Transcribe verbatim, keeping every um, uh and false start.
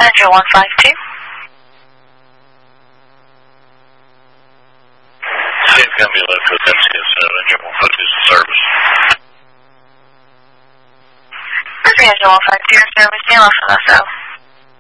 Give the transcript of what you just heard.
Engine one five two. Same company left with M C S seven, Engine one five two service. Engine one five two service, Dale from S O.